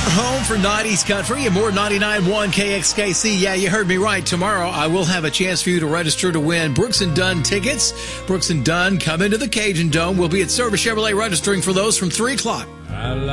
home for 90s Country and more 99.1 KXKC. Yeah, you heard me right. Tomorrow, I will have a chance for you to register to win Brooks & Dunn tickets. Brooks & Dunn come into the Cajun Dome. We'll be at Service Chevrolet registering for those from 3 o'clock.